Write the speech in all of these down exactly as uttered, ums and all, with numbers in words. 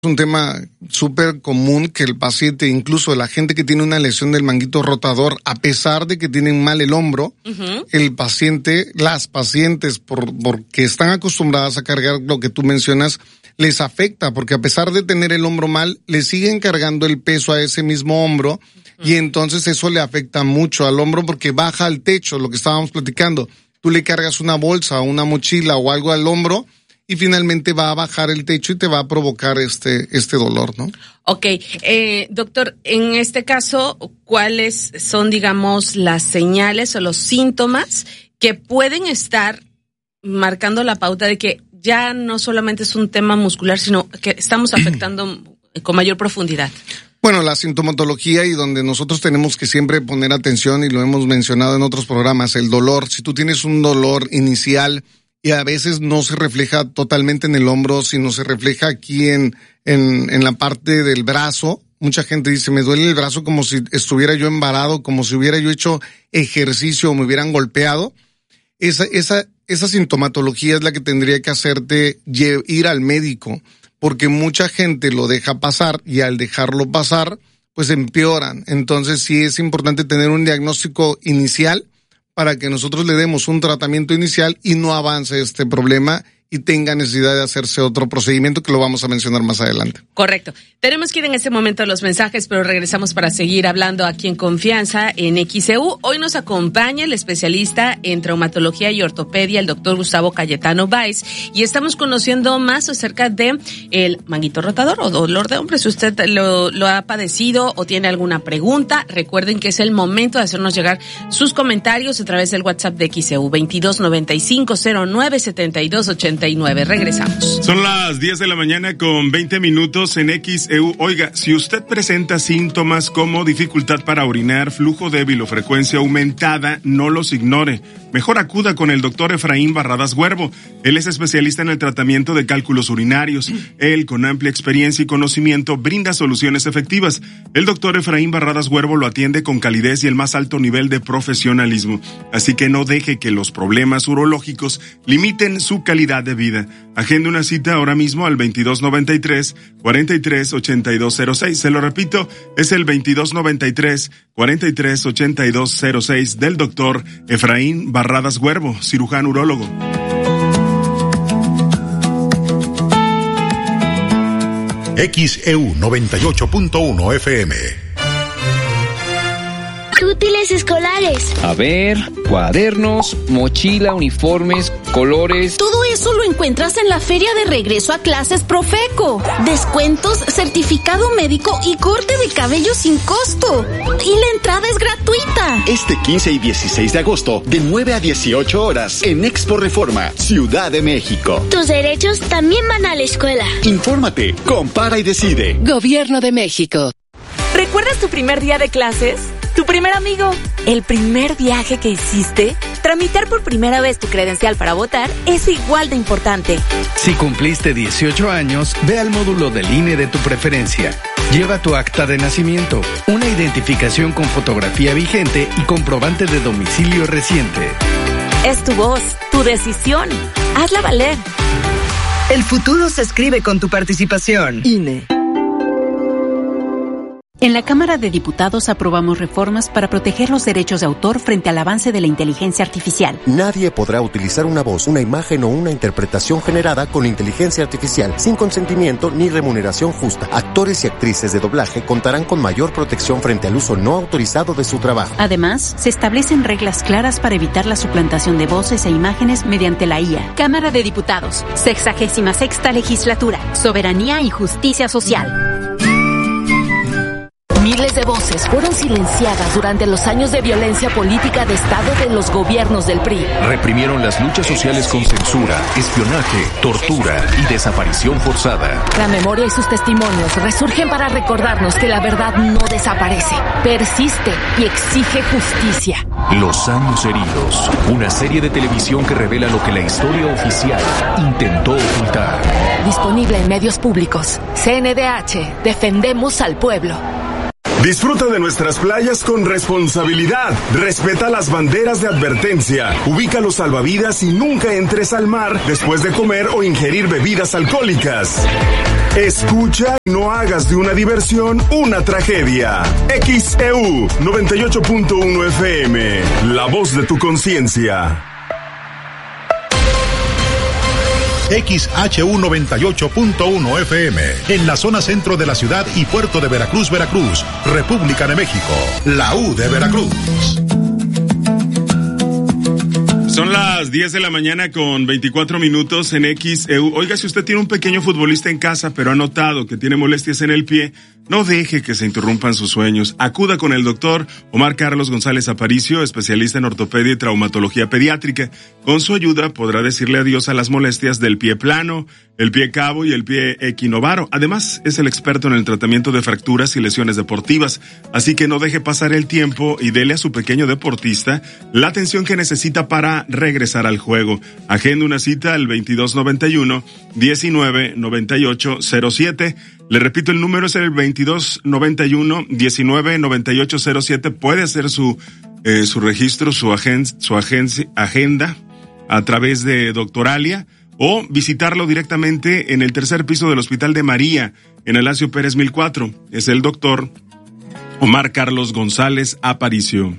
un tema súper común que el paciente, incluso la gente que tiene una lesión del manguito rotador, a pesar de que tienen mal el hombro, uh-huh. el paciente, las pacientes, por porque están acostumbradas a cargar lo que tú mencionas, les afecta, porque a pesar de tener el hombro mal, le siguen cargando el peso a ese mismo hombro, uh-huh. y entonces eso le afecta mucho al hombro porque baja al techo, lo que estábamos platicando. Tú le cargas una bolsa o una mochila o algo al hombro, y finalmente va a bajar el techo y te va a provocar este este dolor, ¿no? Ok, eh, doctor, en este caso, ¿cuáles son, digamos, las señales o los síntomas que pueden estar marcando la pauta de que ya no solamente es un tema muscular, sino que estamos afectando con mayor profundidad? Bueno, la sintomatología y donde nosotros tenemos que siempre poner atención, y lo hemos mencionado en otros programas, el dolor. Si tú tienes un dolor inicial y a veces no se refleja totalmente en el hombro, sino se refleja aquí en, en, en la parte del brazo. Mucha gente dice, me duele el brazo como si estuviera yo embarado, como si hubiera yo hecho ejercicio o me hubieran golpeado. Esa, esa, esa sintomatología es la que tendría que hacerte ir al médico, porque mucha gente lo deja pasar y al dejarlo pasar, pues empeoran. Entonces sí es importante tener un diagnóstico inicial para que nosotros le demos un tratamiento inicial y no avance este problema y tenga necesidad de hacerse otro procedimiento que lo vamos a mencionar más adelante. Correcto. Tenemos que ir en este momento a los mensajes, pero regresamos para seguir hablando aquí en Confianza en X E U. Hoy nos acompaña el especialista en traumatología y ortopedia, el doctor Gustavo Cayetano Báez, y estamos conociendo más acerca de el manguito rotador o dolor de hombro. Si usted lo, lo ha padecido o tiene alguna pregunta, recuerden que es el momento de hacernos llegar sus comentarios a través del WhatsApp de X E U veintidós noventa y cinco cero nueve setenta y dos ochenta y nueve. Regresamos. Son las diez de la mañana con veinte minutos en X E U. Oiga, si usted presenta síntomas como dificultad para orinar, flujo débil o frecuencia aumentada, no los ignore. Mejor acuda con el doctor Efraín Barradas Huervo. Él es especialista en el tratamiento de cálculos urinarios. Él, con amplia experiencia y conocimiento, brinda soluciones efectivas. El doctor Efraín Barradas Huervo lo atiende con calidez y el más alto nivel de profesionalismo. Así que no deje que los problemas urológicos limiten su calidad de vida. Agenda una cita ahora mismo al veintidós noventa y tres cuarenta y tres ochenta y dos cero seis. Se lo repito, es el veintidós noventa y tres cuarenta y tres ochenta y dos cero seis del doctor Efraín Barradas Huervo, cirujano urólogo. X E U noventa y ocho punto uno F M. Útiles escolares. A ver, cuadernos, mochila, uniformes, colores. Todo eso lo encuentras en la Feria de Regreso a Clases Profeco. Descuentos, certificado médico y corte de cabello sin costo. Y la entrada es gratuita. Este quince y dieciséis de agosto, de nueve a dieciocho horas, en Expo Reforma, Ciudad de México. Tus derechos también van a la escuela. Infórmate, compara y decide. Gobierno de México. ¿Recuerdas tu primer día de clases? ¿Tu primer amigo? ¿El primer viaje que hiciste? Tramitar por primera vez tu credencial para votar es igual de importante. Si cumpliste dieciocho años, ve al módulo del I N E de tu preferencia. Lleva tu acta de nacimiento, una identificación con fotografía vigente y comprobante de domicilio reciente. Es tu voz, tu decisión. Hazla valer. El futuro se escribe con tu participación. I N E. En la Cámara de Diputados aprobamos reformas para proteger los derechos de autor frente al avance de la inteligencia artificial. Nadie podrá utilizar una voz, una imagen o una interpretación generada con inteligencia artificial sin consentimiento ni remuneración justa. Actores y actrices de doblaje contarán con mayor protección frente al uso no autorizado de su trabajo. Además, se establecen reglas claras para evitar la suplantación de voces e imágenes mediante la I A. Cámara de Diputados, sexagésima sexta legislatura, soberanía y justicia social. Miles de voces fueron silenciadas durante los años de violencia política de Estado de los gobiernos del P R I. Reprimieron las luchas sociales con censura, espionaje, tortura y desaparición forzada. La memoria y sus testimonios resurgen para recordarnos que la verdad no desaparece, persiste y exige justicia. Los años heridos, una serie de televisión que revela lo que la historia oficial intentó ocultar. Disponible en medios públicos. C N D H, defendemos al pueblo. Disfruta de nuestras playas con responsabilidad. Respeta las banderas de advertencia. Ubica los salvavidas y nunca entres al mar después de comer o ingerir bebidas alcohólicas. Escucha y no hagas de una diversión una tragedia. X E U noventa y ocho punto uno F M, la voz de tu conciencia. X H U noventa y ocho punto uno F M, en la zona centro de la ciudad y puerto de Veracruz, Veracruz, República de México, la U de Veracruz. Son las diez de la mañana con veinticuatro minutos en X E U. Oiga, si usted tiene un pequeño futbolista en casa, pero ha notado que tiene molestias en el pie, no deje que se interrumpan sus sueños. Acuda con el doctor Omar Carlos González Aparicio, especialista en ortopedia y traumatología pediátrica. Con su ayuda podrá decirle adiós a las molestias del pie plano, el pie cabo y el pie equinovaro. Además, es el experto en el tratamiento de fracturas y lesiones deportivas. Así que no deje pasar el tiempo y dele a su pequeño deportista la atención que necesita para regresar al juego. Agenda una cita al veintidós noventa y uno, diecinueve noventa y ocho cero siete. Le repito, el número es el veintidós noventa y uno, diecinueve noventa y ocho cero siete. Puede hacer su eh, su registro, su, agen, su agencia, agenda a través de Doctoralia o visitarlo directamente en el tercer piso del Hospital de María, en Alancio Pérez mil cuatro. Es el doctor Omar Carlos González Aparicio.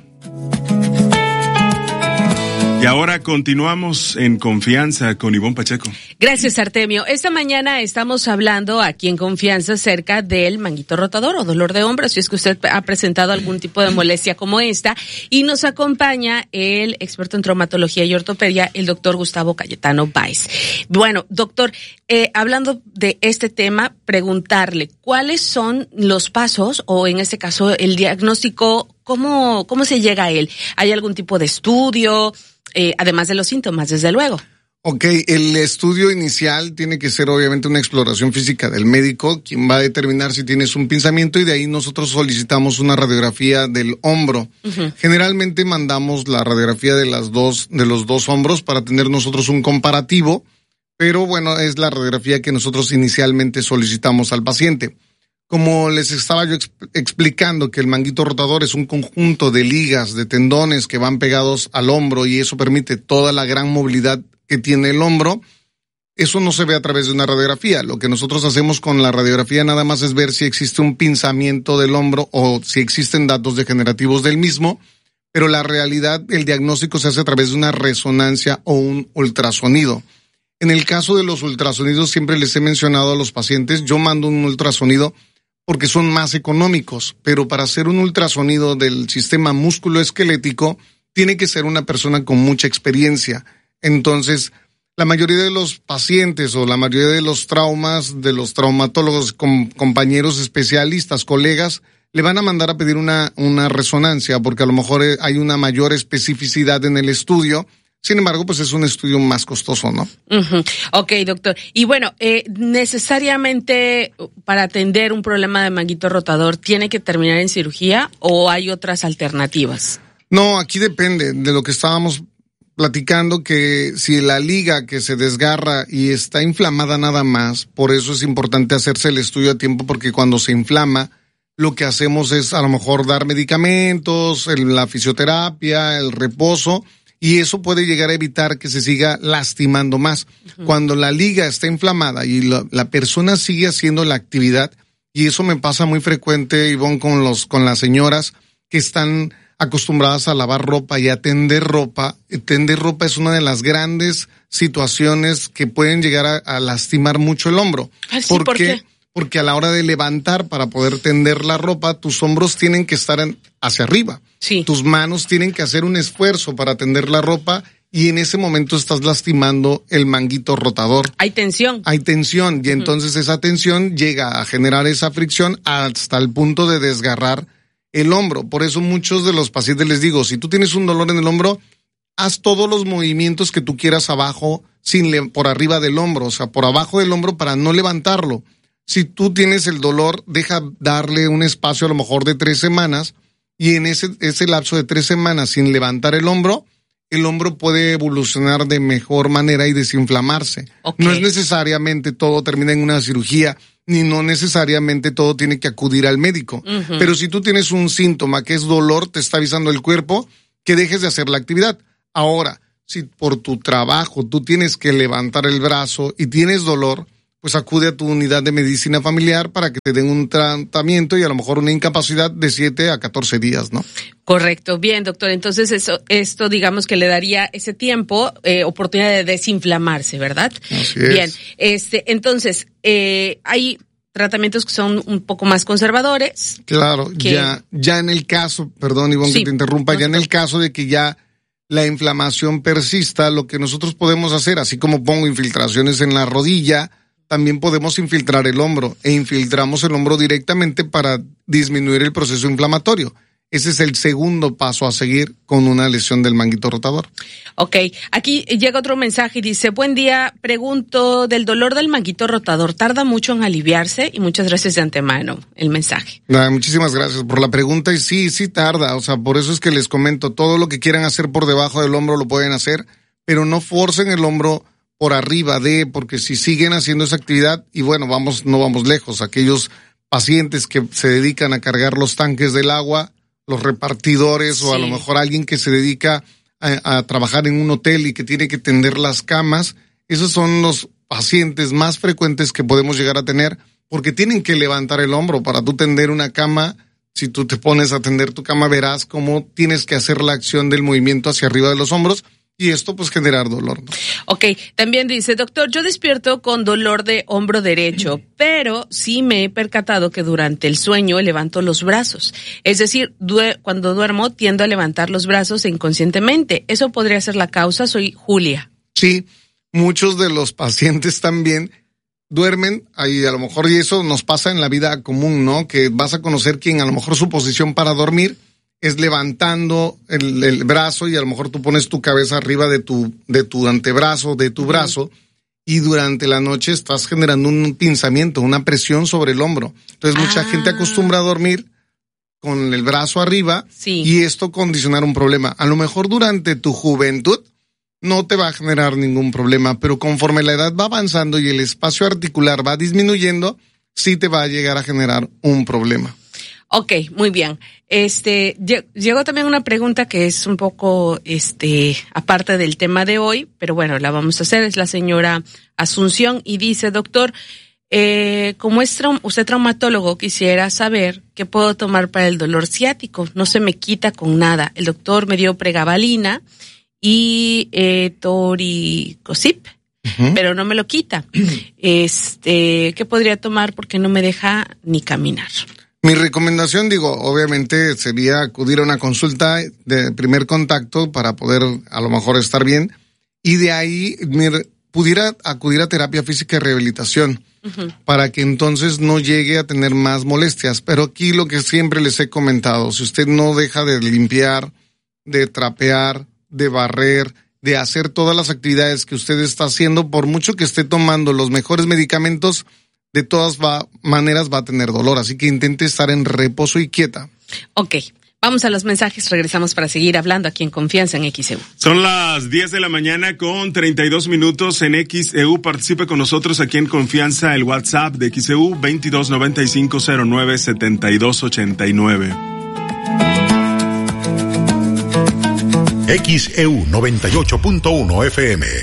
Y ahora continuamos en Confianza con Ivonne Pacheco. Gracias, Artemio. Esta mañana estamos hablando aquí en Confianza acerca del manguito rotador o dolor de hombro, si es que usted ha presentado algún tipo de molestia como esta. Y nos acompaña el experto en traumatología y ortopedia, el doctor Gustavo Cayetano Báez. Bueno, doctor, eh, hablando de este tema, preguntarle cuáles son los pasos o en este caso el diagnóstico, cómo, cómo se llega a él. ¿Hay algún tipo de estudio? Eh, además de los síntomas, desde luego. Ok, el estudio inicial tiene que ser obviamente una exploración física del médico, quien va a determinar si tienes un pinzamiento, y de ahí nosotros solicitamos una radiografía del hombro. Uh-huh. Generalmente mandamos la radiografía de las dos, de los dos hombros para tener nosotros un comparativo, pero bueno, es la radiografía que nosotros inicialmente solicitamos al paciente. Como les estaba yo exp- explicando que el manguito rotador es un conjunto de ligas, de tendones que van pegados al hombro y eso permite toda la gran movilidad que tiene el hombro, eso no se ve a través de una radiografía. Lo que nosotros hacemos con la radiografía nada más es ver si existe un pinzamiento del hombro o si existen datos degenerativos del mismo, pero la realidad, el diagnóstico se hace a través de una resonancia o un ultrasonido. En el caso de los ultrasonidos, siempre les he mencionado a los pacientes, yo mando un ultrasonido porque son más económicos, pero para hacer un ultrasonido del sistema músculo-esquelético tiene que ser una persona con mucha experiencia. Entonces, la mayoría de los pacientes o la mayoría de los traumas, de los traumatólogos, com, compañeros especialistas, colegas, le van a mandar a pedir una, una resonancia porque a lo mejor hay una mayor especificidad en el estudio. Sin embargo, pues es un estudio más costoso, ¿no? Uh-huh. Ok, doctor. Y bueno, eh, necesariamente para atender un problema de manguito rotador, ¿tiene que terminar en cirugía o hay otras alternativas? No, aquí depende de lo que estábamos platicando, que si la liga que se desgarra y está inflamada nada más, por eso es importante hacerse el estudio a tiempo, porque cuando se inflama, lo que hacemos es a lo mejor dar medicamentos, el, la fisioterapia, el reposo, y eso puede llegar a evitar que se siga lastimando más. Uh-huh. Cuando la liga está inflamada y la, la persona sigue haciendo la actividad, y eso me pasa muy frecuente, Ivonne, con los, con las señoras que están acostumbradas a lavar ropa y a tender ropa. Tender ropa es una de las grandes situaciones que pueden llegar a, a lastimar mucho el hombro. Ay, sí, ¿Por, ¿por qué? qué? Porque a la hora de levantar para poder tender la ropa, tus hombros tienen que estar en, hacia arriba. Sí. Tus manos tienen que hacer un esfuerzo para tender la ropa y en ese momento estás lastimando el manguito rotador. Hay tensión. Hay tensión y uh-huh. entonces esa tensión llega a generar esa fricción hasta el punto de desgarrar el hombro. Por eso muchos de los pacientes les digo, si tú tienes un dolor en el hombro, haz todos los movimientos que tú quieras abajo, sin le- por arriba del hombro, o sea, por abajo del hombro para no levantarlo. Si tú tienes el dolor, deja darle un espacio a lo mejor de tres semanas y en ese, ese lapso de tres semanas sin levantar el hombro, el hombro puede evolucionar de mejor manera y desinflamarse. Okay. No es necesariamente todo termina en una cirugía, ni no necesariamente todo tiene que acudir al médico. Uh-huh. Pero si tú tienes un síntoma que es dolor, te está avisando el cuerpo que dejes de hacer la actividad. Ahora, si por tu trabajo tú tienes que levantar el brazo y tienes dolor, pues acude a tu unidad de medicina familiar para que te den un tratamiento y a lo mejor una incapacidad de siete a catorce días, ¿no? Correcto. Bien, doctor. Entonces, eso, esto digamos que le daría ese tiempo, eh, oportunidad de desinflamarse, ¿verdad? Así es. Bien. Este, entonces, eh, hay tratamientos que son un poco más conservadores. Claro, que... ya, ya en el caso, perdón, Ivonne, sí, que te interrumpa, ya en el caso de que ya la inflamación persista, lo que nosotros podemos hacer, así como pongo infiltraciones en la rodilla, también podemos infiltrar el hombro e infiltramos el hombro directamente para disminuir el proceso inflamatorio. Ese es el segundo paso a seguir con una lesión del manguito rotador. Ok, aquí llega otro mensaje y dice, buen día, pregunto del dolor del manguito rotador, ¿tarda mucho en aliviarse? Y muchas gracias de antemano el mensaje. Ah, muchísimas gracias por la pregunta y sí, sí tarda, o sea, por eso es que les comento, todo lo que quieran hacer por debajo del hombro lo pueden hacer, pero no forcen el hombro por arriba de, porque si siguen haciendo esa actividad, y bueno, vamos, no vamos lejos, aquellos pacientes que se dedican a cargar los tanques del agua, los repartidores, sí, o a lo mejor alguien que se dedica a, a trabajar en un hotel y que tiene que tender las camas, esos son los pacientes más frecuentes que podemos llegar a tener, porque tienen que levantar el hombro para tú tender una cama. Si tú te pones a tender tu cama, verás cómo tienes que hacer la acción del movimiento hacia arriba de los hombros, y esto pues generar dolor, ¿no? Ok, también dice, doctor, yo despierto con dolor de hombro derecho, pero sí me he percatado que durante el sueño levanto los brazos. Es decir, due- cuando duermo tiendo a levantar los brazos inconscientemente. ¿Eso podría ser la causa? Soy Julia. Sí, muchos de los pacientes también duermen, ahí a lo mejor, y eso nos pasa en la vida común, ¿no? Que vas a conocer quien a lo mejor su posición para dormir es levantando el, el brazo y a lo mejor tú pones tu cabeza arriba de tu, de tu antebrazo, de tu brazo, y durante la noche estás generando un pinzamiento, una presión sobre el hombro. Entonces mucha ah. gente acostumbra a dormir con el brazo arriba, sí, y esto condicionar un problema. A lo mejor durante tu juventud no te va a generar ningún problema, pero conforme la edad va avanzando y el espacio articular va disminuyendo, sí te va a llegar a generar un problema. Ok, muy bien. Este, llegó también una pregunta que es un poco, este, aparte del tema de hoy, pero bueno, la vamos a hacer. Es la señora Asunción y dice, doctor, eh, como es traum- usted traumatólogo, quisiera saber qué puedo tomar para el dolor ciático. No se me quita con nada. El doctor me dio pregabalina y eh, toricosip, uh-huh, pero no me lo quita. Este, ¿qué podría tomar? Porque no me deja ni caminar. Mi recomendación, digo, obviamente sería acudir a una consulta de primer contacto para poder a lo mejor estar bien, y de ahí mir, pudiera acudir a terapia física y rehabilitación, uh-huh, para que entonces no llegue a tener más molestias. Pero aquí lo que siempre les he comentado, si usted no deja de limpiar, de trapear, de barrer, de hacer todas las actividades que usted está haciendo, por mucho que esté tomando los mejores medicamentos, de todas va, maneras va a tener dolor, así que intente estar en reposo y quieta. Ok, vamos a los mensajes, regresamos para seguir hablando aquí en Confianza en X E U. Son las diez de la mañana con treinta y dos minutos en X E U. Participe con nosotros aquí en Confianza, el WhatsApp de X E U veintidós noventa y cinco cero nueve setenta y dos ochenta y nueve. X E U noventa y ocho punto uno F M.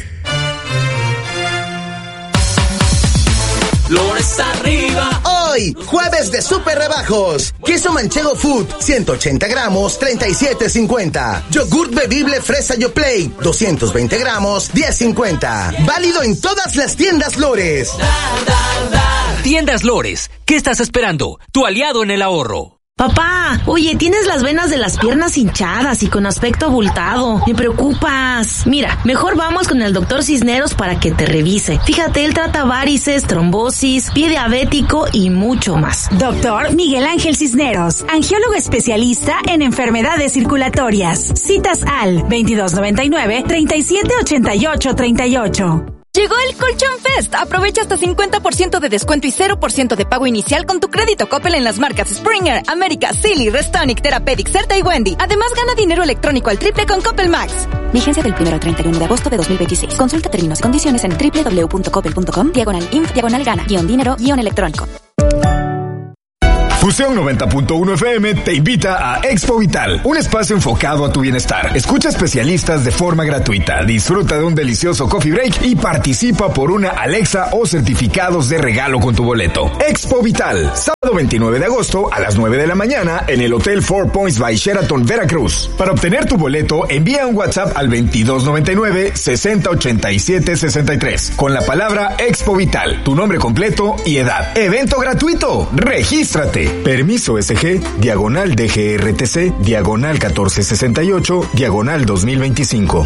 Flores arriba. Hoy, jueves de super rebajos. Queso manchego food, ciento ochenta gramos, treinta y siete cincuenta. Yogurt bebible fresa Yoplait, doscientos veinte gramos, diez cincuenta. Válido en todas las tiendas Lores. Dar, dar, dar. Tiendas Lores, ¿qué estás esperando? Tu aliado en el ahorro. Papá, oye, tienes las venas de las piernas hinchadas y con aspecto abultado. Me preocupas. Mira, mejor vamos con el doctor Cisneros para que te revise. Fíjate, él trata varices, trombosis, pie diabético y mucho más. Doctor Miguel Ángel Cisneros, angiólogo especialista en enfermedades circulatorias. Citas al veintidós noventa y nueve, treinta y siete ochenta y ocho treinta y ocho. Llegó el Colchón Fest. Aprovecha hasta cincuenta por ciento de descuento y cero por ciento de pago inicial con tu crédito Coppel en las marcas Springer, América, Silly, Restonic, Therapeutic, Certa y Wendy. Además, gana dinero electrónico al triple con Coppel Max. Vigencia del primero al treinta y uno de agosto de dos mil veintiséis. Consulta términos y condiciones en doble u doble u doble u punto coppel punto com, diagonal inf, diagonal gana, guión dinero, guión electrónico. Fusión noventa punto uno F M te invita a Expo Vital, un espacio enfocado a tu bienestar. Escucha especialistas de forma gratuita, disfruta de un delicioso coffee break y participa por una Alexa o certificados de regalo con tu boleto. Expo Vital, sábado veintinueve de agosto a las nueve de la mañana en el Hotel Four Points by Sheraton, Veracruz. Para obtener tu boleto, envía un WhatsApp al veintidós noventa y nueve, sesenta ochenta y siete sesenta y tres con la palabra Expo Vital, tu nombre completo y edad. Evento gratuito. Regístrate. Permiso S G, diagonal D G R T C, diagonal catorce sesenta y ocho, diagonal dos mil veinticinco.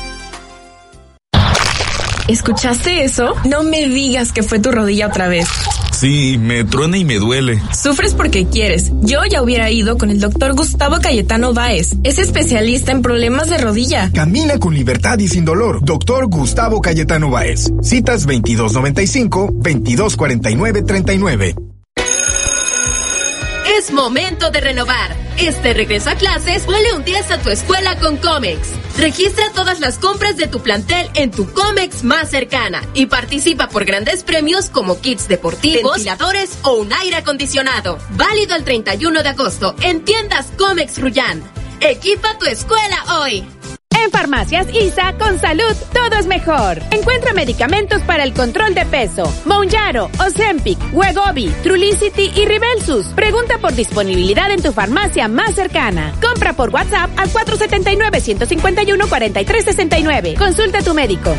¿Escuchaste eso? No me digas que fue tu rodilla otra vez. Sí, me truena y me duele. Sufres porque quieres. Yo ya hubiera ido con el doctor Gustavo Cayetano Báez. Es especialista en problemas de rodilla. Camina con libertad y sin dolor. Doctor Gustavo Cayetano Báez. Citas veintidós noventa y cinco, veintidós cuarenta y nueve treinta y nueve. Es momento de renovar. Este regreso a clases, ponle un diez a tu escuela con Comex. Registra todas las compras de tu plantel en tu Comex más cercana y participa por grandes premios como kits deportivos, ventiladores o un aire acondicionado. Válido el treinta y uno de agosto en tiendas Comex Rullán. Equipa tu escuela hoy. En Farmacias I S A, con salud, todo es mejor. Encuentra medicamentos para el control de peso. Mounjaro, Ozempic, Wegovy, Trulicity y Ribelsus. Pregunta por disponibilidad en tu farmacia más cercana. Compra por WhatsApp al cuatro siete nueve, uno cinco uno, cuatro tres seis nueve. Consulta a tu médico.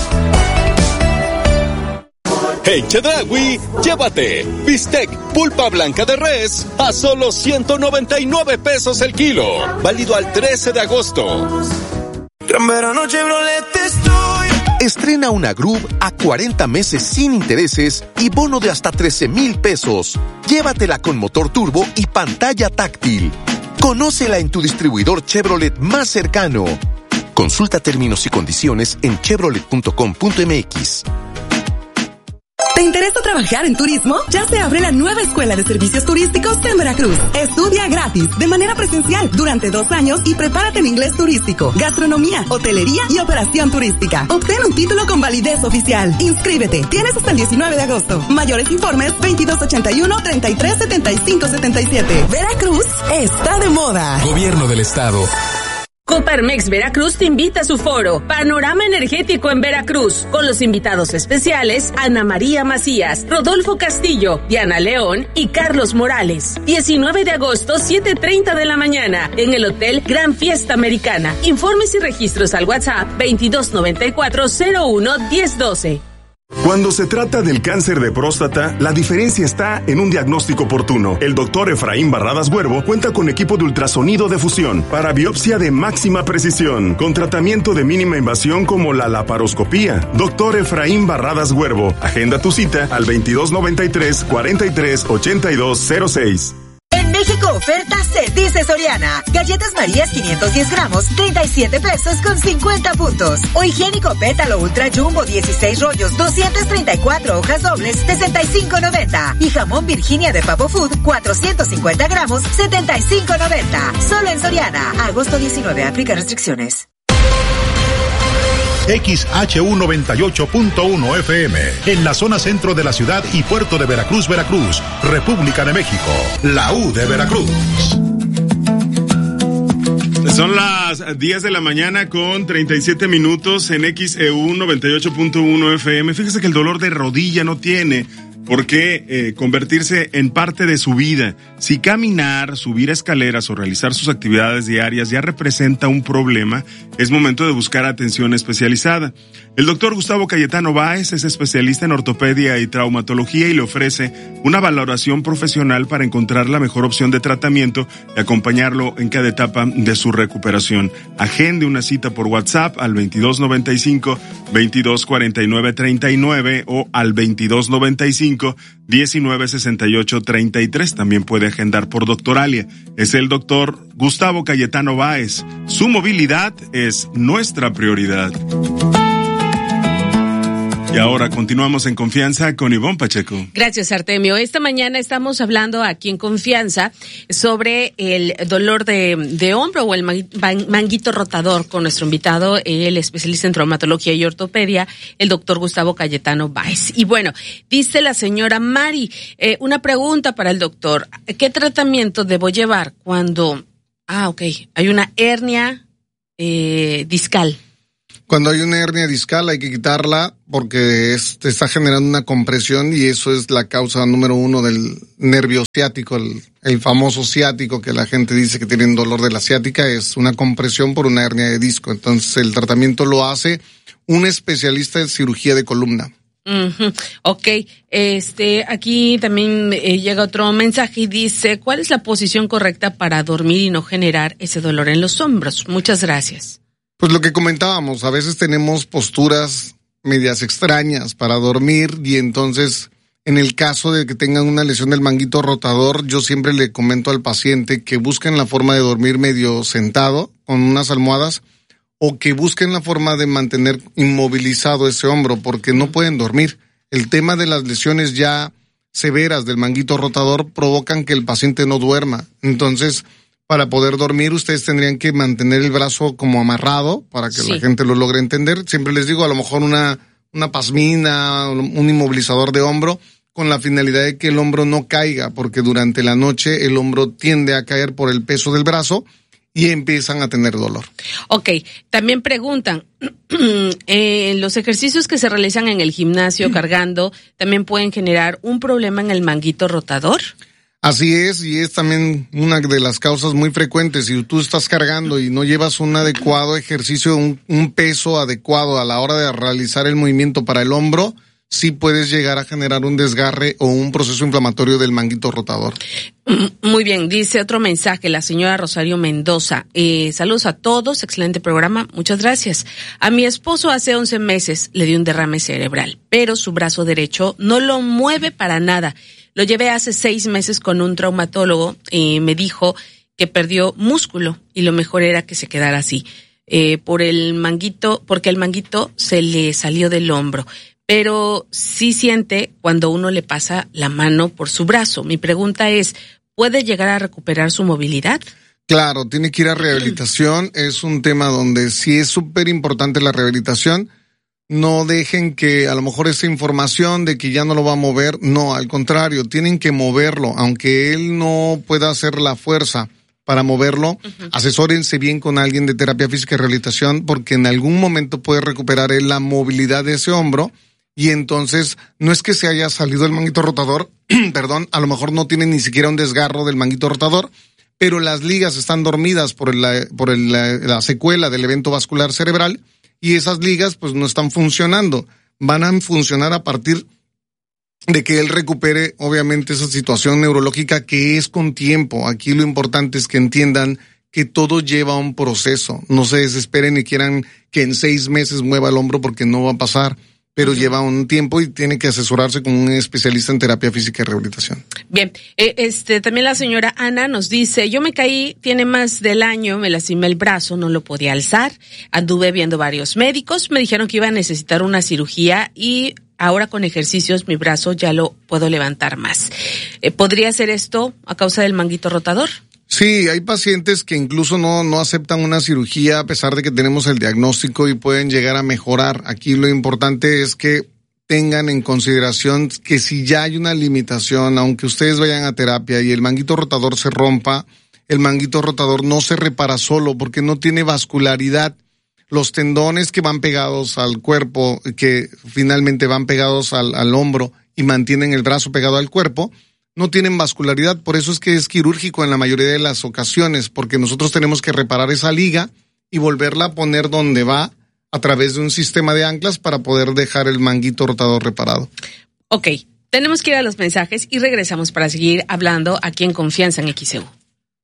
En Chedraui, llévate bistec pulpa blanca de res a solo ciento noventa y nueve pesos el kilo. Válido al trece de agosto. Gran verano Chevrolet estoy. Estrena una Groove a cuarenta meses sin intereses y bono de hasta trece mil pesos. Llévatela con motor turbo y pantalla táctil. Conócela en tu distribuidor Chevrolet más cercano. Consulta términos y condiciones en chevrolet punto com punto m x. ¿Te interesa trabajar en turismo? Ya se abre la nueva Escuela de Servicios Turísticos en Veracruz. Estudia gratis, de manera presencial, durante dos años y prepárate en inglés turístico, gastronomía, hotelería y operación turística. Obtén un título con validez oficial. Inscríbete. Tienes hasta el diecinueve de agosto. Mayores informes veintidós ochenta y uno, treinta y tres setenta y cinco setenta y siete. Veracruz está de moda. Gobierno del Estado. Coparmex Veracruz te invita a su foro Panorama Energético en Veracruz, con los invitados especiales Ana María Macías, Rodolfo Castillo, Diana León y Carlos Morales. diecinueve de agosto, siete treinta de la mañana, en el Hotel Gran Fiesta Americana. Informes y registros al WhatsApp veintidós noventa y cuatro, cero uno, diez doce. Cuando se trata del cáncer de próstata, la diferencia está en un diagnóstico oportuno. El doctor Efraín Barradas Huervo cuenta con equipo de ultrasonido de fusión para biopsia de máxima precisión, con tratamiento de mínima invasión como la laparoscopía. Doctor Efraín Barradas Huervo, agenda tu cita al veintidós noventa y tres, cuarenta y tres, ochenta y dos cero seis. En México oferta se dice Soriana. Galletas Marías quinientos diez gramos, treinta y siete pesos con cincuenta puntos. O higiénico Pétalo Ultra Jumbo dieciséis rollos, doscientas treinta y cuatro hojas dobles, sesenta y cinco noventa. Y jamón Virginia de Papo Food, cuatrocientos cincuenta gramos, setenta y cinco noventa. Solo en Soriana. Agosto diecinueve, aplica restricciones. X H U noventa y ocho punto uno F M, en la zona centro de la ciudad y puerto de Veracruz, Veracruz, República de México, la U de Veracruz. Son las diez de la mañana con treinta y siete minutos en X E U noventa y ocho punto uno F M. Fíjese que el dolor de rodilla no tiene por qué eh, convertirse en parte de su vida. Si caminar, subir escaleras o realizar sus actividades diarias ya representa un problema, es momento de buscar atención especializada. El doctor Gustavo Cayetano Báez es especialista en ortopedia y traumatología y le ofrece una valoración profesional para encontrar la mejor opción de tratamiento y acompañarlo en cada etapa de su recuperación. Agende una cita por WhatsApp al veintidós noventa y cinco, veintidós cuarenta y nueve treinta y nueve o al veintidós noventa y cinco, diecinueve sesenta y ocho treinta y tres. También puede agendar por Doctoralia. Es el doctor Gustavo Cayetano Báez. Su movilidad es nuestra prioridad. Y ahora continuamos en Confianza con Ivonne Pacheco. Gracias, Artemio. Esta mañana estamos hablando aquí en Confianza sobre el dolor de, de hombro o el manguito rotador con nuestro invitado, el especialista en traumatología y ortopedia, el doctor Gustavo Cayetano Báez. Y bueno, dice la señora Mari, eh, una pregunta para el doctor. ¿Qué tratamiento debo llevar cuando, ah, ok, hay una hernia eh, discal? Cuando hay una hernia discal hay que quitarla porque es, te está generando una compresión y eso es la causa número uno del nervio ciático, el, el famoso ciático que la gente dice que tienen dolor de la ciática, es una compresión por una hernia de disco. Entonces el tratamiento lo hace un especialista en cirugía de columna. Uh-huh. Ok, este, aquí también eh, llega otro mensaje y dice, ¿cuál es la posición correcta para dormir y no generar ese dolor en los hombros? Muchas gracias. Pues lo que comentábamos, a veces tenemos posturas medias extrañas para dormir y entonces en el caso de que tengan una lesión del manguito rotador, yo siempre le comento al paciente que busquen la forma de dormir medio sentado con unas almohadas o que busquen la forma de mantener inmovilizado ese hombro porque no pueden dormir. El tema de las lesiones ya severas del manguito rotador provocan que el paciente no duerma. Entonces, para poder dormir, ustedes tendrían que mantener el brazo como amarrado para que sí. La gente lo logre entender. Siempre les digo, a lo mejor una, una pasmina, un inmovilizador de hombro, con la finalidad de que el hombro no caiga, porque durante la noche el hombro tiende a caer por el peso del brazo y empiezan a tener dolor. Ok, también preguntan, eh, los ejercicios que se realizan en el gimnasio cargando, ¿también pueden generar un problema en el manguito rotador? Así es, y es también una de las causas muy frecuentes. Si tú estás cargando y no llevas un adecuado ejercicio, un, un peso adecuado a la hora de realizar el movimiento para el hombro, sí puedes llegar a generar un desgarre o un proceso inflamatorio del manguito rotador. Muy bien, dice otro mensaje, la señora Rosario Mendoza. Eh, saludos a todos, excelente programa, muchas gracias. A mi esposo hace once meses le dio un derrame cerebral, pero su brazo derecho no lo mueve para nada. Lo llevé hace seis meses con un traumatólogo y me dijo que perdió músculo y lo mejor era que se quedara así, eh, por el manguito, porque el manguito se le salió del hombro, pero sí siente cuando uno le pasa la mano por su brazo. Mi pregunta es, ¿puede llegar a recuperar su movilidad? Claro, tiene que ir a rehabilitación, es un tema donde sí es súper importante la rehabilitación. No dejen que a lo mejor esa información de que ya no lo va a mover, no, al contrario, tienen que moverlo, aunque él no pueda hacer la fuerza para moverlo, uh-huh. Asesórense bien con alguien de terapia física y rehabilitación, porque en algún momento puede recuperar él la movilidad de ese hombro, y entonces no es que se haya salido el manguito rotador, perdón, a lo mejor no tiene ni siquiera un desgarro del manguito rotador, pero las ligas están dormidas por, el, por el, la, la secuela del evento vascular cerebral, y esas ligas pues no están funcionando, van a funcionar a partir de que él recupere obviamente esa situación neurológica que es con tiempo. Aquí lo importante es que entiendan que todo lleva un proceso, no se desesperen y quieran que en seis meses mueva el hombro porque no va a pasar, pero uh-huh. Lleva un tiempo y tiene que asesorarse con un especialista en terapia física y rehabilitación. Bien, eh, este también la señora Ana nos dice, yo me caí, tiene más del año, me lastimé el brazo, no lo podía alzar, anduve viendo varios médicos, me dijeron que iba a necesitar una cirugía y ahora con ejercicios mi brazo ya lo puedo levantar más. Eh, ¿Podría ser esto a causa del manguito rotador? Sí, hay pacientes que incluso no, no aceptan una cirugía a pesar de que tenemos el diagnóstico y pueden llegar a mejorar. Aquí lo importante es que tengan en consideración que si ya hay una limitación, aunque ustedes vayan a terapia y el manguito rotador se rompa, el manguito rotador no se repara solo porque no tiene vascularidad. Los tendones que van pegados al cuerpo, que finalmente van pegados al, al hombro y mantienen el brazo pegado al cuerpo, no tienen vascularidad, por eso es que es quirúrgico en la mayoría de las ocasiones, porque nosotros tenemos que reparar esa liga y volverla a poner donde va a través de un sistema de anclas para poder dejar el manguito rotador reparado. Ok, tenemos que ir a los mensajes y regresamos para seguir hablando aquí en Confianza en X E U.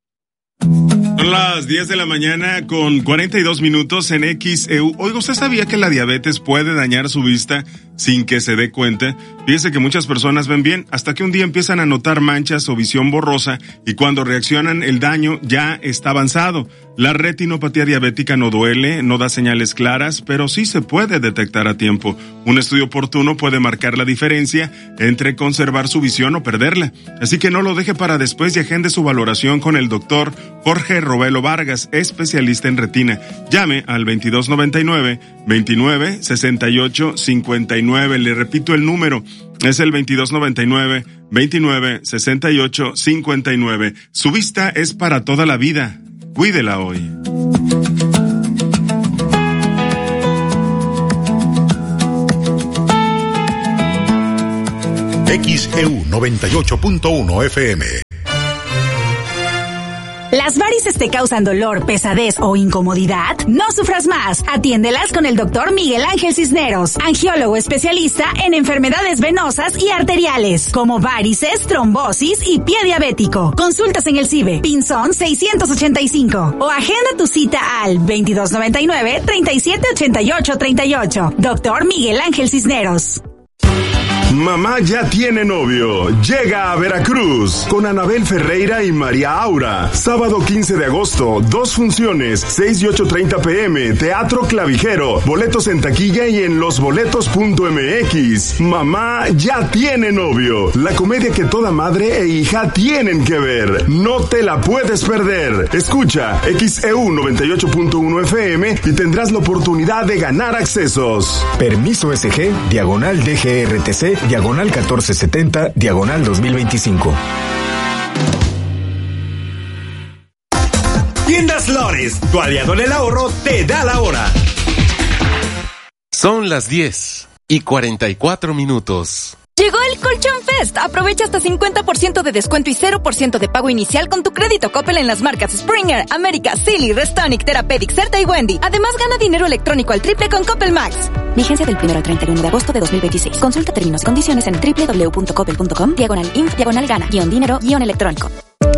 Son las diez de la mañana con cuarenta y dos minutos en X E U. Oiga, ¿usted sabía que la diabetes puede dañar su vista? sin que se dé cuenta. Fíjese que muchas personas ven bien hasta que un día empiezan a notar manchas o visión borrosa y cuando reaccionan el daño ya está avanzado. La retinopatía diabética no duele, no da señales claras, pero sí se puede detectar a tiempo. Un estudio oportuno puede marcar la diferencia entre conservar su visión o perderla. Así que no lo deje para después y agende su valoración con el doctor Jorge Robelo Vargas, especialista en retina. Llame al veintidós noventa y nueve, veintinueve, sesenta y ocho, cincuenta y nueve. Le repito el número. Es el veintidós noventa y nueve, veintinueve, sesenta y ocho, cincuenta y nueve. Su vista es para toda la vida. Cuídela hoy. X E U noventa y ocho punto uno F M. ¿Las varices te causan dolor, pesadez o incomodidad? No sufras más. Atiéndelas con el doctor Miguel Ángel Cisneros, angiólogo especialista en enfermedades venosas y arteriales, como varices, trombosis y pie diabético. Consultas en el CIBE, Pinzón seiscientos ochenta y cinco. O agenda tu cita al veintidós noventa y nueve, treinta y siete ochenta y ocho treinta y ocho. Doctor Miguel Ángel Cisneros. Mamá ya tiene novio. Llega a Veracruz con Anabel Ferreira y María Aura. Sábado quince de agosto, dos funciones, seis y ocho treinta pm, Teatro Clavijero. Boletos en taquilla y en losboletos punto m x. Mamá ya tiene novio. La comedia que toda madre e hija tienen que ver. No te la puedes perder. Escucha X E U noventa y ocho punto uno F M y tendrás la oportunidad de ganar accesos. Permiso S G, diagonal D G R T C, diagonal catorce setenta, diagonal dos mil veinticinco. Tiendas Lores, tu aliado en el ahorro, te da la hora. Son las diez y cuarenta y cuatro minutos. Llegó el Colchón Fest. Aprovecha hasta cincuenta por ciento de descuento y cero por ciento de pago inicial con tu crédito Coppel en las marcas Springer, América, Silly, Restonic, Therapeutic, Certa y Wendy. Además, gana dinero electrónico al triple con Coppel Max. Vigencia del primero al treinta y uno de agosto de dos mil veintiséis. Consulta términos y condiciones en doble u doble u doble u punto coppel punto com, diagonal inf, diagonal gana, guión dinero, guión electrónico.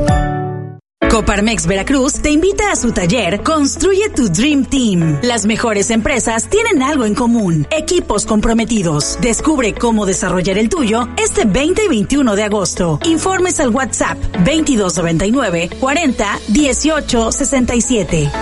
Coparmex Veracruz te invita a su taller Construye tu Dream Team. Las mejores empresas tienen algo en común: equipos comprometidos. Descubre cómo desarrollar el tuyo este veinte y veintiuno de agosto. Informes al WhatsApp veintidós noventa y nueve, cuarenta, dieciocho, sesenta y siete.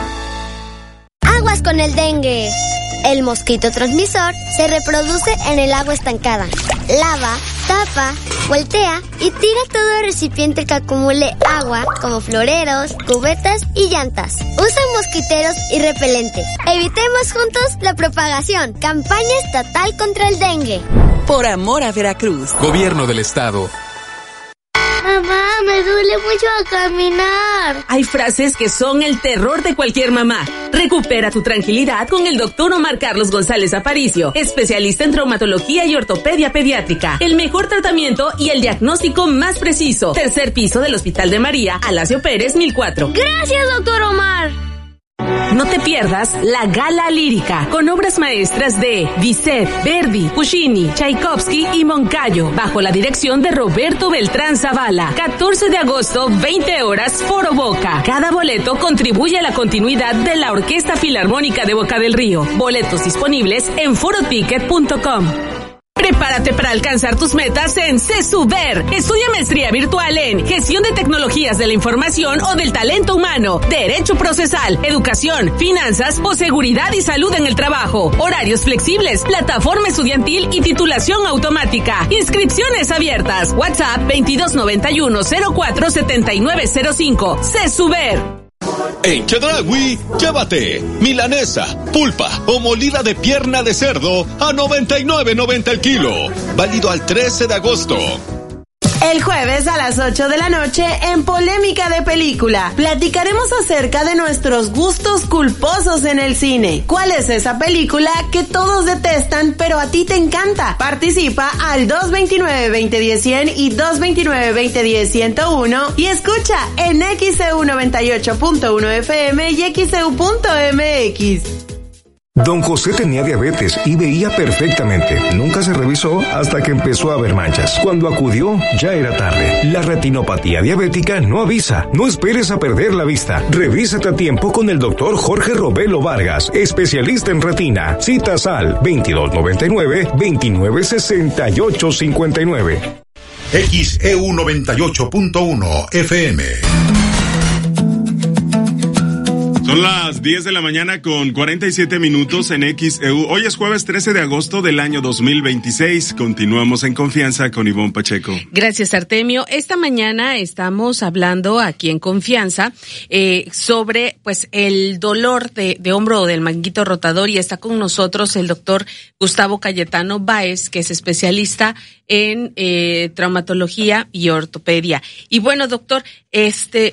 Aguas con el dengue. El mosquito transmisor se reproduce en el agua estancada. Lava, tapa, voltea y tira todo recipiente que acumule agua, como floreros, cubetas y llantas. Usa mosquiteros y repelente. Evitemos juntos la propagación. Campaña estatal contra el dengue. Por amor a Veracruz. Gobierno del Estado. Mamá, me duele mucho a caminar. Hay frases que son el terror de cualquier mamá. Recupera tu tranquilidad con el doctor Omar Carlos González Aparicio, especialista en traumatología y ortopedia pediátrica. El mejor tratamiento y el diagnóstico más preciso. Tercer piso del Hospital de María, Alasio Pérez, mil cuatro. Gracias, doctor Omar. No te pierdas la Gala Lírica, con obras maestras de Bizet, Verdi, Puccini, Tchaikovsky y Moncayo, bajo la dirección de Roberto Beltrán Zavala. catorce de agosto, veinte horas, Foro Boca. Cada boleto contribuye a la continuidad de la Orquesta Filarmónica de Boca del Río. Boletos disponibles en foro ticket punto com. Prepárate para alcanzar tus metas en CESUBER. Estudia maestría virtual en Gestión de Tecnologías de la Información o del Talento Humano, Derecho Procesal, Educación, Finanzas o Seguridad y Salud en el Trabajo. Horarios flexibles, plataforma estudiantil y titulación automática. Inscripciones abiertas. WhatsApp veintidós noventa y uno, cero cuatro, setenta y nueve cero cinco. CESUBER. En Chedraui, llévate milanesa, pulpa o molida de pierna de cerdo a noventa y nueve noventa el kilo. Válido al trece de agosto. El jueves a las ocho de la noche en Polémica de Película platicaremos acerca de nuestros gustos culposos en el cine. ¿Cuál es esa película que todos detestan pero a ti te encanta? Participa al dos veintinueve, veinte diez, cien y dos veintinueve, veinte diez, ciento uno y escucha en X E U noventa y ocho punto uno F M y X E U punto M X. Don José tenía diabetes y veía perfectamente. Nunca se revisó hasta que empezó a ver manchas. Cuando acudió, ya era tarde. La retinopatía diabética no avisa. No esperes a perder la vista. Revísate a tiempo con el doctor Jorge Robelo Vargas, especialista en retina. Citas al veintidós noventa y nueve, veintinueve sesenta y ocho cincuenta y nueve. X E U noventa y ocho punto uno F M. Son las diez de la mañana con cuarenta y siete minutos en X E U. Hoy es jueves trece de agosto del año dos mil veintiséis. Continuamos en Confianza con Ivonne Pacheco. Gracias, Artemio. Esta mañana estamos hablando aquí en Confianza eh, sobre pues el dolor de, de hombro o del manguito rotador, y está con nosotros el doctor Gustavo Cayetano Báez, que es especialista en eh, traumatología y ortopedia. Y bueno, doctor, este...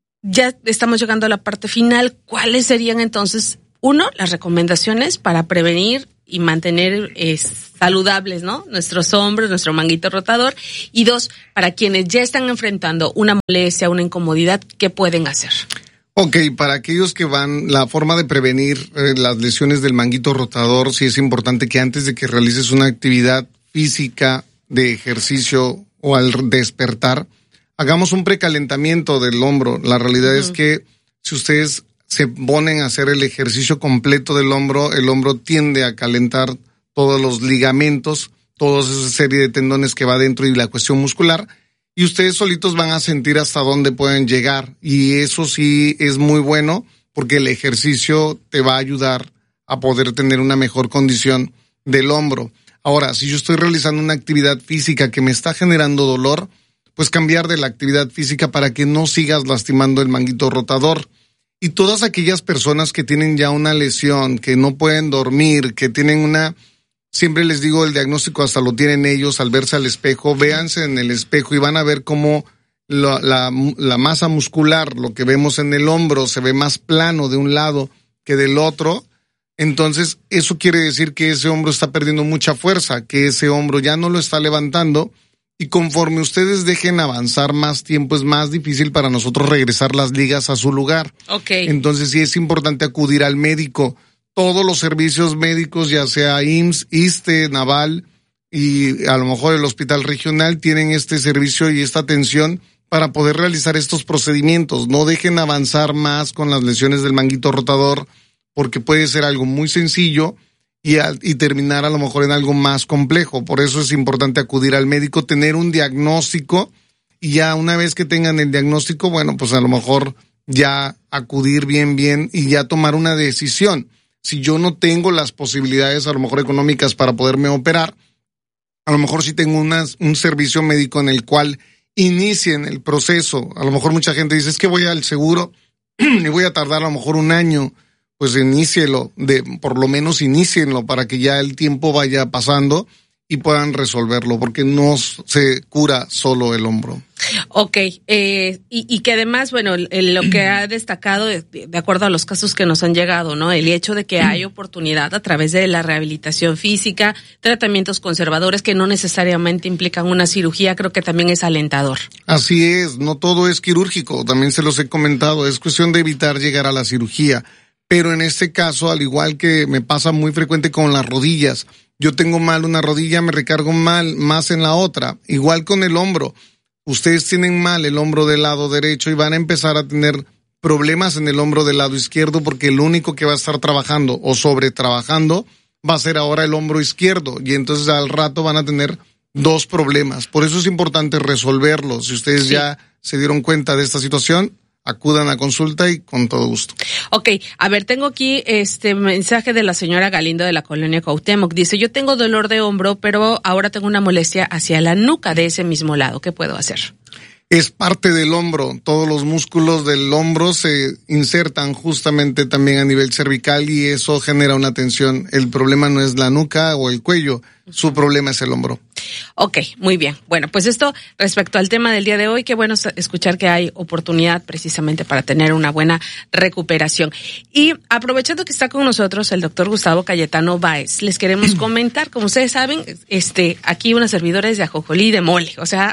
ya estamos llegando a la parte final. ¿Cuáles serían entonces, uno, las recomendaciones para prevenir y mantener eh, saludables, ¿no?, nuestros hombros, nuestro manguito rotador? Y dos, para quienes ya están enfrentando una molestia, una incomodidad, ¿qué pueden hacer? Ok, para aquellos que van, la forma de prevenir eh, las lesiones del manguito rotador, sí es importante que antes de que realices una actividad física de ejercicio o al despertar, hagamos un precalentamiento del hombro. La realidad uh-huh. es que si ustedes se ponen a hacer el ejercicio completo del hombro, el hombro tiende a calentar todos los ligamentos, toda esa serie de tendones que va dentro y la cuestión muscular, y ustedes solitos van a sentir hasta dónde pueden llegar. Y eso sí es muy bueno, porque el ejercicio te va a ayudar a poder tener una mejor condición del hombro. Ahora, si yo estoy realizando una actividad física que me está generando dolor, pues cambiar de la actividad física para que no sigas lastimando el manguito rotador. Y todas aquellas personas que tienen ya una lesión, que no pueden dormir, que tienen una... Siempre les digo, el diagnóstico hasta lo tienen ellos al verse al espejo. Véanse en el espejo y van a ver cómo la, la, la masa muscular, lo que vemos en el hombro, se ve más plano de un lado que del otro. Entonces, eso quiere decir que ese hombro está perdiendo mucha fuerza, que ese hombro ya no lo está levantando. Y conforme ustedes dejen avanzar más tiempo, es más difícil para nosotros regresar las ligas a su lugar. Okay. Entonces sí es importante acudir al médico. Todos los servicios médicos, ya sea I M S S, ISSSTE, Naval y a lo mejor el Hospital Regional, tienen este servicio y esta atención para poder realizar estos procedimientos. No dejen avanzar más con las lesiones del manguito rotador, porque puede ser algo muy sencillo Y, a, y terminar a lo mejor en algo más complejo. Por eso es importante acudir al médico, tener un diagnóstico, y ya una vez que tengan el diagnóstico, bueno, pues a lo mejor ya acudir bien, bien y ya tomar una decisión. Si yo no tengo las posibilidades a lo mejor económicas para poderme operar, a lo mejor sí tengo una, un servicio médico en el cual inicien el proceso. A lo mejor mucha gente dice, es que voy al seguro y voy a tardar a lo mejor un año. Pues inícielo, de, por lo menos inícienlo para que ya el tiempo vaya pasando y puedan resolverlo, porque no se cura solo el hombro. Ok, eh, y, y que además, bueno, el, lo que ha destacado, de, de acuerdo a los casos que nos han llegado, ¿no?, el hecho de que hay oportunidad a través de la rehabilitación física, tratamientos conservadores que no necesariamente implican una cirugía, creo que también es alentador. Así es, no todo es quirúrgico, también se los he comentado, es cuestión de evitar llegar a la cirugía. Pero en este caso, al igual que me pasa muy frecuente con las rodillas, yo tengo mal una rodilla, me recargo mal más en la otra. Igual con el hombro. Ustedes tienen mal el hombro del lado derecho y van a empezar a tener problemas en el hombro del lado izquierdo, porque el único que va a estar trabajando o sobre trabajando va a ser ahora el hombro izquierdo, y entonces al rato van a tener dos problemas. Por eso es importante resolverlos. Si ustedes sí. ya se dieron cuenta de esta situación, acudan a consulta y con todo gusto. Ok, a ver, tengo aquí este mensaje de la señora Galindo de la colonia Cuauhtémoc. Dice, yo tengo dolor de hombro, pero ahora tengo una molestia hacia la nuca de ese mismo lado. ¿Qué puedo hacer? Es parte del hombro. Todos los músculos del hombro se insertan justamente también a nivel cervical y eso genera una tensión. El problema no es la nuca o el cuello, su problema es el hombro. Ok, muy bien. Bueno, pues esto respecto al tema del día de hoy, qué bueno escuchar que hay oportunidad precisamente para tener una buena recuperación. Y aprovechando que está con nosotros el doctor Gustavo Cayetano Báez, les queremos comentar, como ustedes saben, este, aquí una servidora es de ajonjolí de mole, o sea,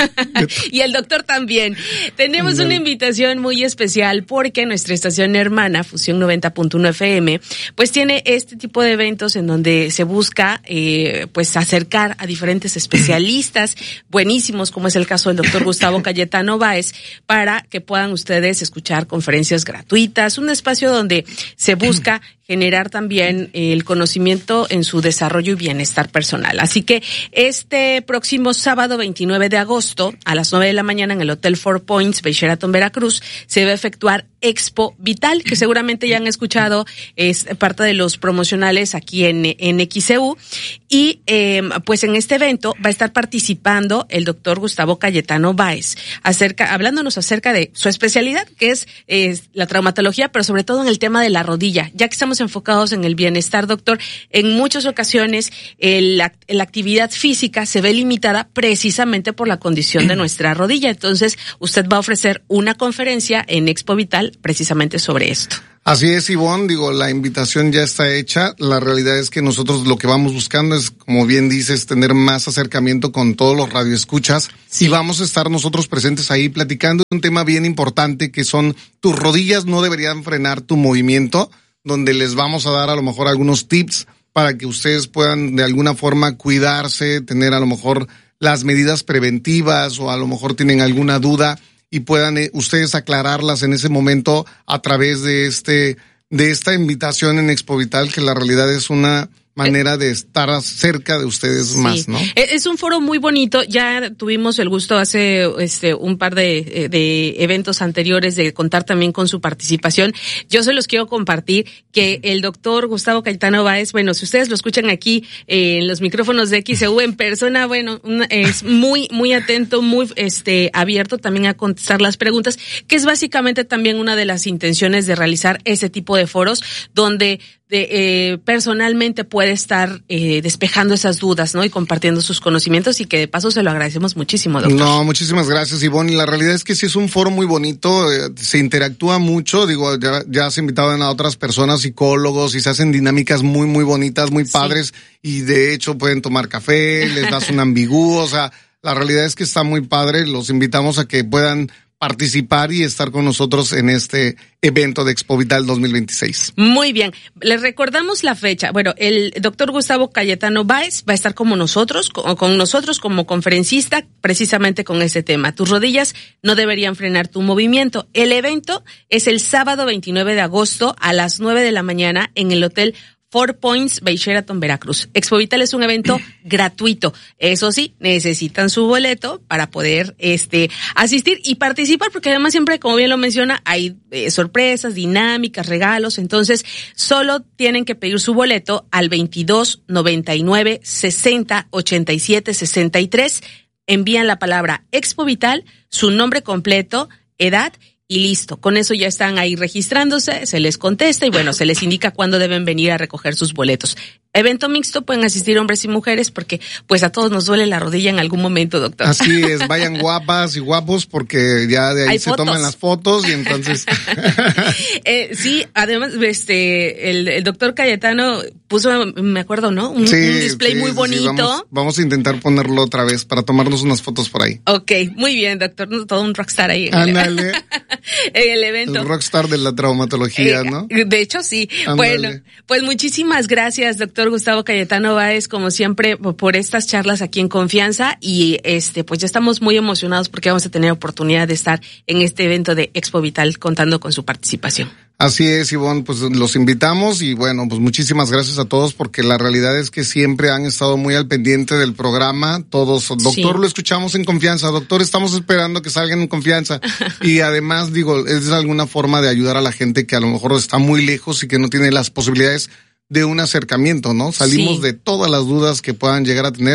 y el doctor también. Tenemos una invitación muy especial porque nuestra estación hermana, Fusión noventa punto uno F M, pues tiene este tipo de eventos en donde se busca, eh, pues acercar a diferentes especialistas buenísimos, como es el caso del doctor Gustavo Cayetano Báez, para que puedan ustedes escuchar conferencias gratuitas, un espacio donde se busca generar también el conocimiento en su desarrollo y bienestar personal. Así que este próximo sábado veintinueve de agosto a las nueve de la mañana en el Hotel Four Points, Bay Sheraton, Veracruz, se va a efectuar Expo Vital, que seguramente ya han escuchado, es parte de los promocionales aquí en, en X E U. Y eh, pues en este evento va a estar participando el doctor Gustavo Cayetano Báez, acerca, hablándonos acerca de su especialidad, que es, es la traumatología, pero sobre todo en el tema de la rodilla, ya que estamos enfocados en el bienestar, doctor. En muchas ocasiones el, la, la actividad física se ve limitada precisamente por la condición de nuestra rodilla. Entonces, usted va a ofrecer una conferencia en Expo Vital precisamente sobre esto. Así es, Ivonne, digo, la invitación ya está hecha. La realidad es que nosotros lo que vamos buscando es, como bien dices, tener más acercamiento con todos los radioescuchas. Sí. Y vamos a estar nosotros presentes ahí platicando un tema bien importante que son tus rodillas no deberían frenar tu movimiento, donde les vamos a dar a lo mejor algunos tips para que ustedes puedan de alguna forma cuidarse, tener a lo mejor las medidas preventivas o a lo mejor tienen alguna duda y puedan eh, ustedes aclararlas en ese momento a través de este de esta invitación en Expo Vital, que la realidad es una manera de estar cerca de ustedes sí. más, ¿no? Es un foro muy bonito. Ya tuvimos el gusto hace este un par de, de eventos anteriores de contar también con su participación. Yo se los quiero compartir que el doctor Gustavo Cayetano Báez, bueno, si ustedes lo escuchan aquí eh, en los micrófonos de X E U en persona, bueno, una, es muy, muy atento, muy este abierto también a contestar las preguntas, que es básicamente también una de las intenciones de realizar ese tipo de foros donde de, eh, personalmente puede estar eh, despejando esas dudas, ¿no? Y compartiendo sus conocimientos, y que de paso se lo agradecemos muchísimo, doctor. No, muchísimas gracias, Ivonne. Y la realidad es que sí es un foro muy bonito, eh, se interactúa mucho, digo, ya, ya se invitaban a otras personas, psicólogos, y se hacen dinámicas muy, muy bonitas, muy padres, sí. Y de hecho pueden tomar café, les das un ambigú, o sea, la realidad es que está muy padre, los invitamos a que puedan participar y estar con nosotros en este evento de Expo Vital dos mil veintiséis. Muy bien, les recordamos la fecha. Bueno, el doctor Gustavo Cayetano Báez va a estar como nosotros, con, con nosotros como conferencista, precisamente con ese tema. Tus rodillas no deberían frenar tu movimiento. El evento es el sábado veintinueve de agosto a las nueve de la mañana en el Hotel Four Points, Bay Sheraton, Veracruz. Expo Vital es un evento gratuito. Eso sí, necesitan su boleto para poder este asistir y participar, porque además siempre, como bien lo menciona, hay eh, sorpresas, dinámicas, regalos. Entonces, solo tienen que pedir su boleto al veintidós noventa y nueve sesenta ochenta y siete sesenta y tres. Envían la palabra Expo Vital, su nombre completo, edad, y listo. Con eso ya están ahí registrándose, se les contesta y bueno, se les indica cuándo deben venir a recoger sus boletos. Evento mixto, pueden asistir hombres y mujeres, porque pues a todos nos duele la rodilla en algún momento, doctor. Así es, vayan guapas y guapos, porque ya de ahí Hay se fotos. toman las fotos y entonces... eh, sí, además, este, el, el doctor Cayetano puso, me acuerdo, ¿no? Un, sí, un display sí, muy sí, bonito. Sí, vamos, vamos a intentar ponerlo otra vez para tomarnos unas fotos por ahí. Ok, muy bien, doctor, todo un rockstar ahí. Ándale. En el evento. El rockstar de la traumatología, eh, ¿no? De hecho, sí. Ándale. Bueno, pues muchísimas gracias, doctor Gustavo Cayetano Báez, como siempre, por estas charlas aquí en Confianza, y este, pues ya estamos muy emocionados porque vamos a tener oportunidad de estar en este evento de Expo Vital contando con su participación. Así es, Ivonne, pues los invitamos y bueno, pues muchísimas gracias a todos, porque la realidad es que siempre han estado muy al pendiente del programa, todos. Doctor, sí. Lo escuchamos en Confianza, doctor, estamos esperando que salgan en Confianza. Y además, digo, es alguna forma de ayudar a la gente que a lo mejor está muy lejos y que no tiene las posibilidades de un acercamiento, ¿no? Salimos sí. de todas las dudas que puedan llegar a tener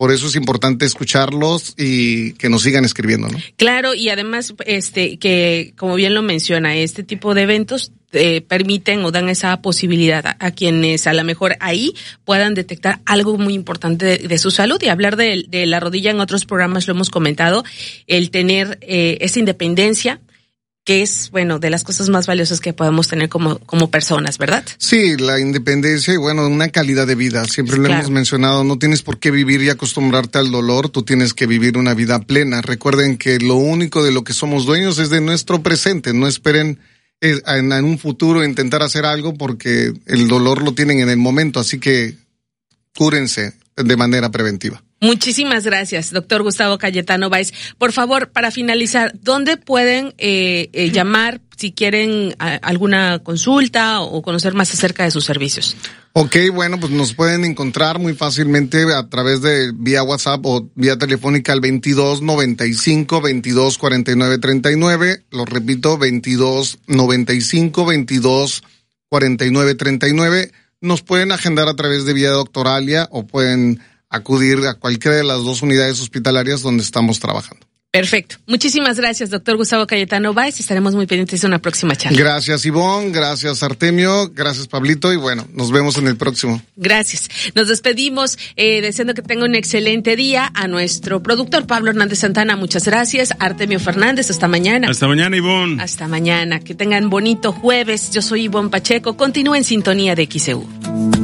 Por eso es importante escucharlos y que nos sigan escribiendo, ¿no? Claro, y además, este, que como bien lo menciona, este tipo de eventos eh, permiten o dan esa posibilidad a, a quienes a lo mejor ahí puedan detectar algo muy importante de, de su salud. Y hablar de, de la rodilla en otros programas lo hemos comentado, el tener eh, esa independencia, que es, bueno, de las cosas más valiosas que podemos tener como, como personas, ¿verdad? Sí, la independencia y, bueno, una calidad de vida. Siempre lo claro. hemos mencionado, no tienes por qué vivir y acostumbrarte al dolor, tú tienes que vivir una vida plena. Recuerden que lo único de lo que somos dueños es de nuestro presente. No esperen en, en un futuro intentar hacer algo porque el dolor lo tienen en el momento, así que cúrense de manera preventiva. Muchísimas gracias, doctor Gustavo Cayetano Báez. Por favor, para finalizar, ¿dónde pueden eh, eh, llamar si quieren a, alguna consulta o conocer más acerca de sus servicios? Ok, bueno, pues nos pueden encontrar muy fácilmente a través de vía WhatsApp o vía telefónica al veintidós noventa y cinco, veintidós cuarenta y nueve treinta y nueve. Lo repito, veintidós noventa y cinco, veintidós cuarenta y nueve treinta y nueve. Nos pueden agendar a través de vía doctoralia o pueden acudir a cualquiera de las dos unidades hospitalarias donde estamos trabajando. Perfecto. Muchísimas gracias, doctor Gustavo Cayetano Báez. Estaremos muy pendientes de una próxima charla. Gracias, Ivonne. Gracias, Artemio. Gracias, Pablito. Y bueno, nos vemos en el próximo. Gracias. Nos despedimos eh, deseando que tenga un excelente día. A nuestro productor, Pablo Hernández Santana, muchas gracias. Artemio Fernández, hasta mañana. Hasta mañana, Ivonne. Hasta mañana. Que tengan bonito jueves. Yo soy Ivonne Pacheco. Continúa en sintonía de X E U.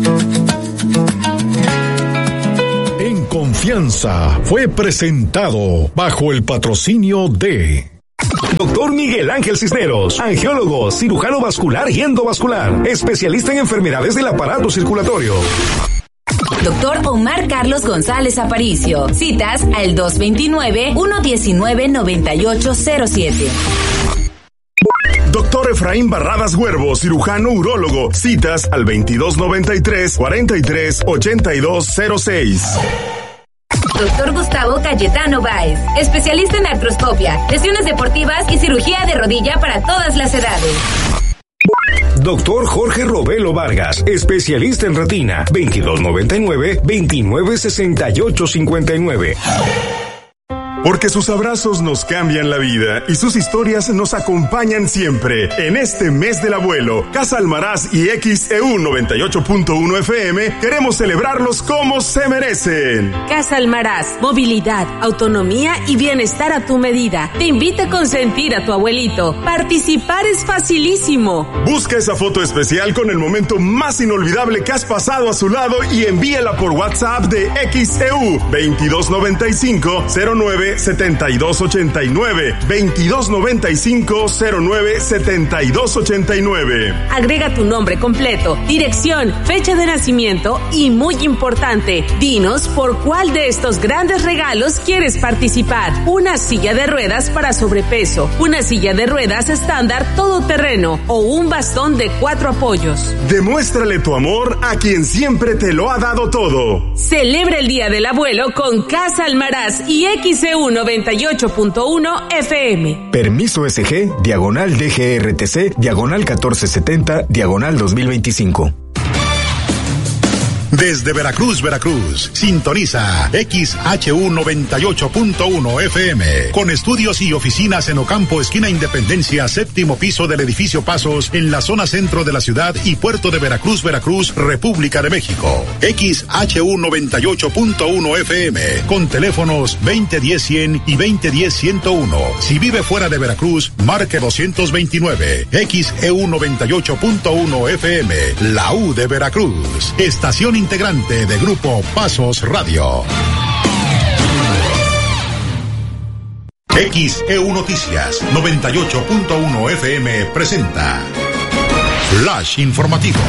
Confianza fue presentado bajo el patrocinio de Doctor Miguel Ángel Cisneros, angiólogo, cirujano vascular y endovascular, especialista en enfermedades del aparato circulatorio. Doctor Omar Carlos González Aparicio, citas al dos veintinueve, uno diecinueve, noventa y ocho cero siete. Doctor Efraín Barradas Huervo, cirujano urólogo, citas al veintidós noventa y tres, cuarenta y tres, ochenta y dos cero seis. Doctor Gustavo Cayetano Báez, especialista en artroscopia, lesiones deportivas y cirugía de rodilla para todas las edades. Doctor Jorge Robelo Vargas, especialista en retina, veintidós noventa y nueve, veintinueve sesenta y ocho cincuenta y nueve. Porque sus abrazos nos cambian la vida y sus historias nos acompañan siempre. En este mes del abuelo, Casa Almaraz y X E U noventa y ocho punto uno F M queremos celebrarlos como se merecen. Casa Almaraz, movilidad, autonomía y bienestar a tu medida. Te invita a consentir a tu abuelito. Participar es facilísimo. Busca esa foto especial con el momento más inolvidable que has pasado a su lado y envíala por WhatsApp de X E U veintidós noventa y cinco, cero nueve setenta y dos ochenta y nueve, veintidós noventa y cinco, cero nueve setenta y dos ochenta y nueve. Agrega tu nombre completo, dirección, fecha de nacimiento y, muy importante, dinos por cuál de estos grandes regalos quieres participar. Una silla de ruedas para sobrepeso, una silla de ruedas estándar todoterreno o un bastón de cuatro apoyos. Demuéstrale tu amor a quien siempre te lo ha dado todo. Celebra el Día del Abuelo con Casa Almaraz y X E U noventa y ocho punto uno F M. Permiso S G, diagonal D G R T C, diagonal catorce setenta, diagonal dos mil veinticinco. Desde Veracruz, Veracruz, sintoniza X H U noventa y ocho punto uno F M, con estudios y oficinas en Ocampo, esquina Independencia, séptimo piso del edificio Pasos, en la zona centro de la ciudad y puerto de Veracruz, Veracruz, República de México. X H U noventa y ocho punto uno F M, con teléfonos veinte diez cien y veinte diez ciento uno. Si vive fuera de Veracruz, marque doscientos veintinueve. X E U noventa y ocho punto uno F M, la U de Veracruz. Estación integrante de Grupo Pasos Radio. X E U Noticias noventa y ocho punto uno F M presenta Flash Informativo.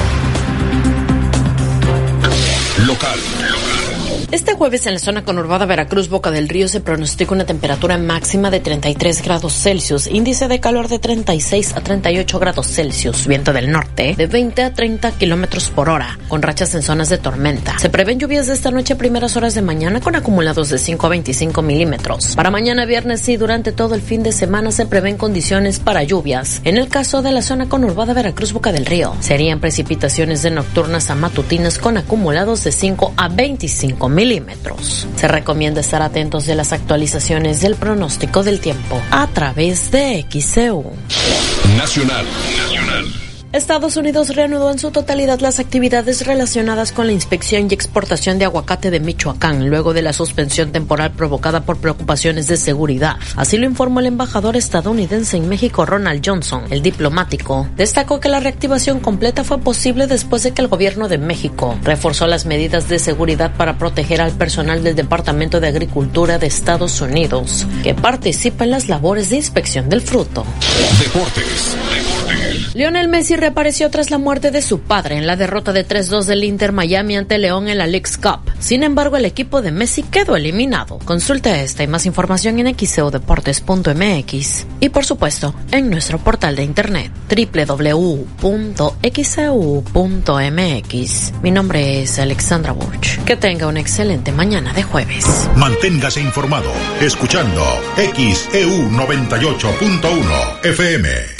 Local. Este jueves en la zona conurbada Veracruz, Boca del Río, se pronostica una temperatura máxima de treinta y tres grados Celsius, índice de calor de treinta y seis a treinta y ocho grados Celsius, viento del norte de veinte a treinta kilómetros por hora, con rachas en zonas de tormenta. Se prevén lluvias de esta noche a primeras horas de mañana con acumulados de cinco a veinticinco milímetros. Para mañana viernes y durante todo el fin de semana se prevén condiciones para lluvias. En el caso de la zona conurbada Veracruz, Boca del Río, serían precipitaciones de nocturnas a matutinas con acumulados de cinco a veinticinco milímetros. milímetros. Se recomienda estar atentos de las actualizaciones del pronóstico del tiempo a través de X E U. Nacional. Nacional. Estados Unidos reanudó en su totalidad las actividades relacionadas con la inspección y exportación de aguacate de Michoacán, luego de la suspensión temporal provocada por preocupaciones de seguridad. Así lo informó el embajador estadounidense en México, Ronald Johnson. El diplomático destacó que la reactivación completa fue posible después de que el gobierno de México reforzó las medidas de seguridad para proteger al personal del Departamento de Agricultura de Estados Unidos, que participa en las labores de inspección del fruto. Deportes. Deportes. Lionel Messi reapareció tras la muerte de su padre en la derrota de tres dos del Inter Miami ante León en la Leagues Cup. Sin embargo, el equipo de Messi quedó eliminado. Consulta esta y más información en x e u deportes punto m x y, por supuesto, en nuestro portal de internet doble u doble u doble u punto x e u punto m x. Mi nombre es Alexandra Burch. Que tenga una excelente mañana de jueves. Manténgase informado escuchando X E U noventa y ocho punto uno F M.